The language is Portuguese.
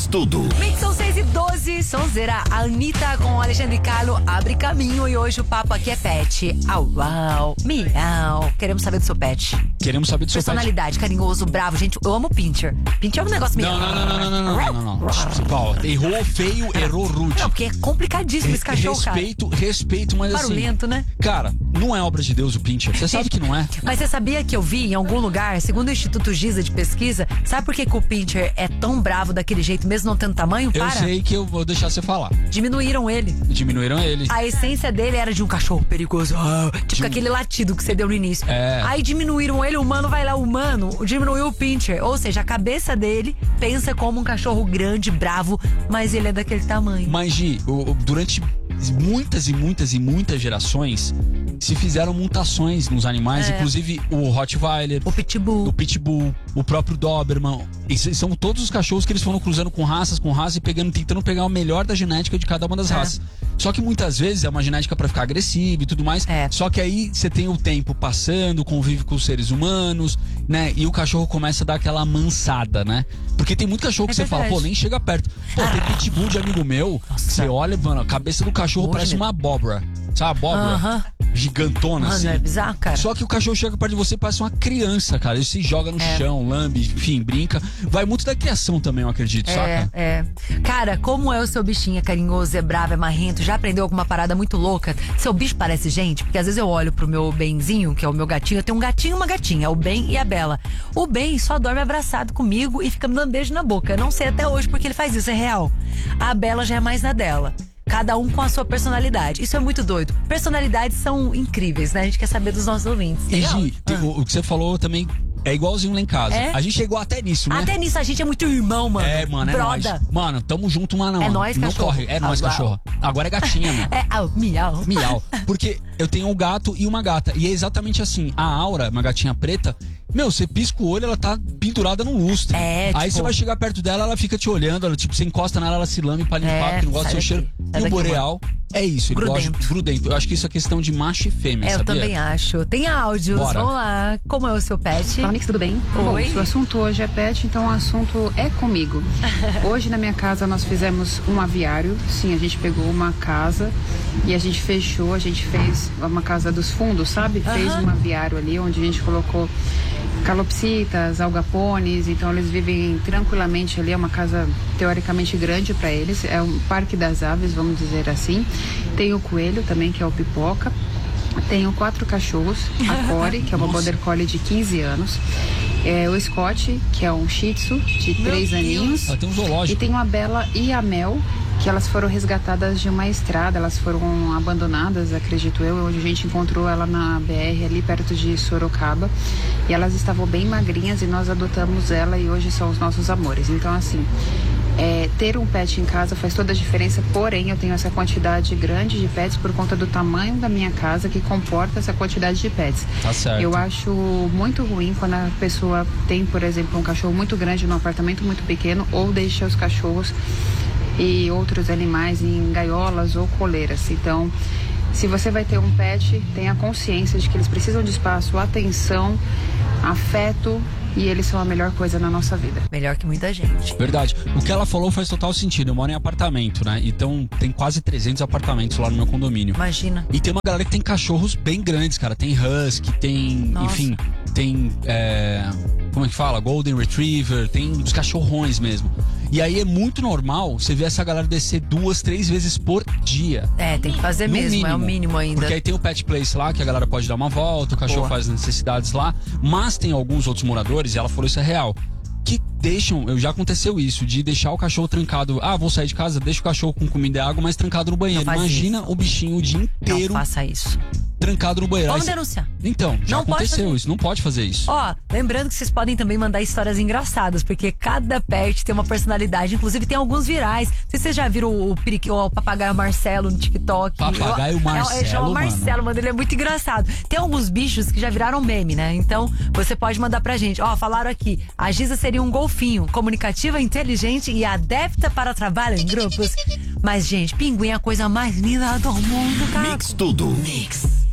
Tudo. Mix são 6h12, sonzeira. A Anitta com o Alexandre Carlo abre caminho e hoje o papo aqui é pet. Au, au, miau. Queremos saber do seu pet. Queremos saber do seu pet. Personalidade, carinhoso, bravo. Gente, eu amo o Pinscher. Pinscher é um negócio meio... Não. Paulo, errou feio, errou rude. Não, porque é complicadíssimo esse cachorro, Respeito, mas assim... Barulhento, né? Cara, não é obra de Deus o Pinscher. Você sabe que não é. Mas você sabia que eu vi em algum lugar, segundo o Instituto Giza de Pesquisa, sabe por que o Pinscher é tão bravo daquele jeito, mesmo não tendo tamanho? Eu sei que eu vou deixar você falar. Diminuíram ele. A essência dele era de um cachorro perigoso. Tipo aquele latido que você deu no início. Aí diminuíram ele, o humano vai lá, diminuiu o Pinscher. Ou seja, a cabeça dele pensa como um cachorro grande, bravo, mas ele é daquele tamanho. Mas, Gi, durante muitas gerações se fizeram mutações nos animais, inclusive o Rottweiler, o Pitbull, o próprio Doberman. São todos os cachorros que eles foram cruzando com raças e tentando pegar o melhor da genética de cada uma das raças. Só que muitas vezes é uma genética pra ficar agressiva e tudo mais. Só que aí você tem o tempo passando, convive com os seres humanos, né? E o cachorro começa a dar aquela amansada, né? Porque tem muito cachorro que você fala, nem chega perto. Tem pitbull de amigo meu, você olha, mano, a cabeça do cachorro parece uma abóbora. Sabe, abóbora? Gigantona, assim. É bizarro, cara. Só que o cachorro chega perto de você, parece uma criança, cara. Ele se joga no chão, lambe, enfim, brinca. Vai muito da criação também, eu acredito, saca? Cara, como é o seu bichinho? É carinhoso, é bravo, é marrento? Já aprendeu alguma parada muito louca? Seu bicho parece gente? Porque às vezes eu olho pro meu Benzinho, que é o meu gatinho. Eu tenho um gatinho e uma gatinha, o Ben e a Bela. O Ben só dorme abraçado comigo e fica me dando beijo na boca. Eu não sei até hoje porque ele faz isso, é real. A Bela já é mais na dela. Cada um com a sua personalidade. Isso é muito doido. Personalidades são incríveis, né? A gente quer saber dos nossos ouvintes. E Gi, o que você falou também é igualzinho lá em casa. A gente chegou até nisso, né? Até nisso a gente é muito irmão, mano. Mano, é nóis. Mano, tamo junto, mano. É nóis, não cachorro. Corre. É nóis, cachorro. Agora é gatinha, mano. Miau. Miau. Porque eu tenho um gato e uma gata. E é exatamente assim. A Aura, uma gatinha preta, você pisca o olho, ela tá pendurada num lustre. Aí você vai chegar perto dela, ela fica te olhando, ela, tipo, você encosta nela, ela se lame pra limpar, porque não gosta do seu cheiro. E o Boreal é isso, ele gosta grudento. Eu acho que isso é questão de macho e fêmea, sabia? Eu também acho. Tem áudios, vamos lá. Como é o seu pet? Fala, Mix, tudo bem? Oi. Bom, o assunto hoje é pet, então o assunto é comigo. Hoje na minha casa nós fizemos um aviário. Sim, a gente pegou uma casa e a gente fechou, a gente fez uma casa dos fundos, sabe? Fez um aviário ali onde a gente colocou calopsitas, algapones, então eles vivem tranquilamente ali, é uma casa teoricamente grande para eles, é um parque das aves, vamos dizer assim. Tem o coelho também, que é o Pipoca. Tenho 4 cachorros, a Core, que é uma Border Collie de 15 anos, o Scott, que é um Shih Tzu de 3 aninhos, tem um zoológico. E tenho a Bela e a Mel, que elas foram resgatadas de uma estrada, elas foram abandonadas, acredito eu, onde a gente encontrou ela na BR ali perto de Sorocaba, e elas estavam bem magrinhas e nós adotamos ela e hoje são os nossos amores. Então assim, ter um pet em casa faz toda a diferença, porém eu tenho essa quantidade grande de pets por conta do tamanho da minha casa que comporta essa quantidade de pets. Tá certo. Eu acho muito ruim quando a pessoa tem, por exemplo, um cachorro muito grande num apartamento muito pequeno ou deixa os cachorros e outros animais em gaiolas ou coleiras. Então, se você vai ter um pet, tenha consciência de que eles precisam de espaço, atenção, afeto, e eles são a melhor coisa na nossa vida. Melhor que muita gente. Verdade. O que ela falou faz total sentido. Eu moro em apartamento, né? Então tem quase 300 apartamentos lá no meu condomínio. Imagina. E tem uma galera que tem cachorros bem grandes, cara. Tem husky, tem... Nossa. Enfim, tem... como é que fala? Golden Retriever. Tem os cachorrões mesmo. E aí é muito normal você ver essa galera descer 2, 3 vezes por dia. Tem que fazer no mesmo, mínimo, é o mínimo ainda. Porque aí tem o Pet Place lá, que a galera pode dar uma volta, o cachorro faz necessidades lá. Mas tem alguns outros moradores, e ela falou isso é real, que deixam, já aconteceu isso, de deixar o cachorro trancado. Vou sair de casa, deixa o cachorro com comida e água, mas trancado no banheiro. Imagina o bichinho o dia inteiro. Não faça isso. Trancado no banheiro. Vamos denunciar. Então, já não aconteceu isso, não pode fazer isso. Lembrando que vocês podem também mandar histórias engraçadas, porque cada pet tem uma personalidade, inclusive tem alguns virais. Não sei se vocês já viram o papagaio Marcelo no TikTok. Papagaio Marcelo, chama Marcelo, mano, ele é muito engraçado. Tem alguns bichos que já viraram meme, né? Então, você pode mandar pra gente. Falaram aqui, a Giza seria um golfinho, comunicativa, inteligente e adepta para trabalho em grupos. Mas, gente, pinguim é a coisa mais linda do mundo, cara. Mix tudo. Mix.